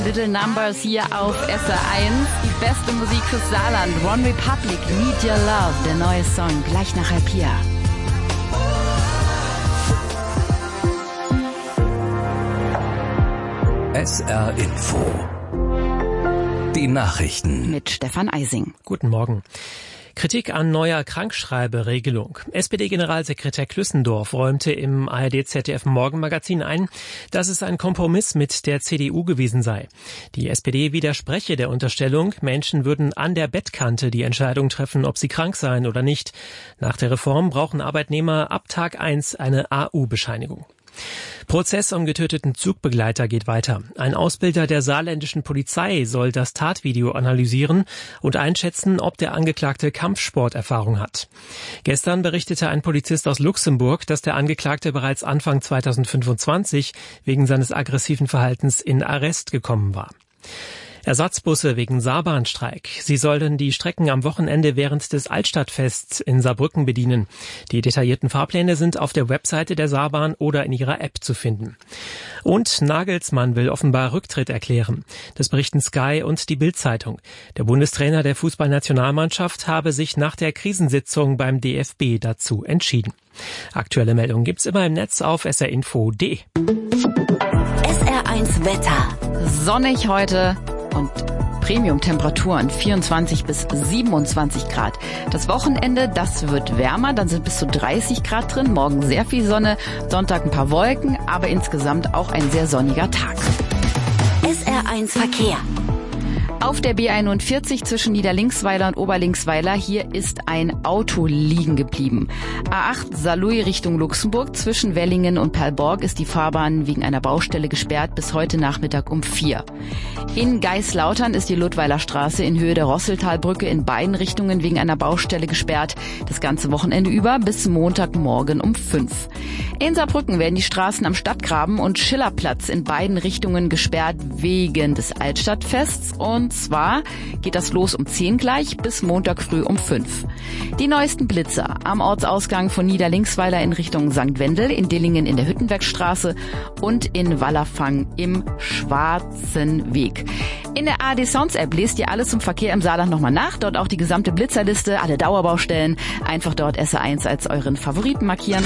Little Numbers hier auf SR1. Die beste Musik fürs Saarland. One Republic, Need Your Love. Der neue Song, gleich nach 3:30. SR Info. Die Nachrichten. Mit Stefan Eising. Guten Morgen. Kritik an neuer Krankschreiberegelung. SPD-Generalsekretär Klüssendorf räumte im ARD-ZDF-Morgenmagazin ein, dass es ein Kompromiss mit der CDU gewesen sei. Die SPD widerspreche der Unterstellung, Menschen würden an der Bettkante die Entscheidung treffen, ob sie krank seien oder nicht. Nach der Reform brauchen Arbeitnehmer ab Tag 1 eine AU-Bescheinigung. Prozess um getöteten Zugbegleiter geht weiter. Ein Ausbilder der saarländischen Polizei soll das Tatvideo analysieren und einschätzen, ob der Angeklagte Kampfsporterfahrung hat. Gestern berichtete ein Polizist aus Luxemburg, dass der Angeklagte bereits Anfang 2025 wegen seines aggressiven Verhaltens in Arrest gekommen war. Ersatzbusse wegen Saarbahnstreik. Sie sollen die Strecken am Wochenende während des Altstadtfests in Saarbrücken bedienen. Die detaillierten Fahrpläne sind auf der Webseite der Saarbahn oder in ihrer App zu finden. Und Nagelsmann will offenbar Rücktritt erklären. Das berichten Sky und die Bild-Zeitung. Der Bundestrainer der Fußballnationalmannschaft habe sich nach der Krisensitzung beim DFB dazu entschieden. Aktuelle Meldungen gibt's immer im Netz auf srinfo.de. SR1 Wetter. Sonnig heute und Premium-Temperaturen 24 bis 27 Grad. Das Wochenende, das wird wärmer, dann sind bis zu 30 Grad drin. Morgen sehr viel Sonne, Sonntag ein paar Wolken, aber insgesamt auch ein sehr sonniger Tag. SR1 Verkehr. Auf der B41 zwischen Niederlinksweiler und Oberlinksweiler, hier ist ein Auto liegen geblieben. A8 Saarlouis Richtung Luxemburg, zwischen Wellingen und Perlborg ist die Fahrbahn wegen einer Baustelle gesperrt bis heute Nachmittag um 4. In Geislautern ist die Ludweiler Straße in Höhe der Rosseltalbrücke in beiden Richtungen wegen einer Baustelle gesperrt. Das ganze Wochenende über bis Montagmorgen um 5. In Saarbrücken werden die Straßen am Stadtgraben und Schillerplatz in beiden Richtungen gesperrt wegen des Altstadtfests. Und zwar geht das los um 10 gleich bis Montag früh um 5. Die neuesten Blitzer am Ortsausgang von Niederlinksweiler in Richtung St. Wendel, in Dillingen in der Hüttenbergstraße und in Wallerfang im Schwarzen Weg. In der ARD Sounds App lest ihr alles zum Verkehr im Saarland nochmal nach. Dort auch die gesamte Blitzerliste, alle Dauerbaustellen. Einfach dort SR1 als euren Favoriten markieren.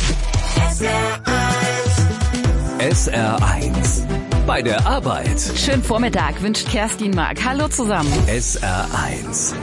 SR1. Bei der Arbeit. Schönen Vormittag wünscht Kerstin Mark. Hallo zusammen. SR1.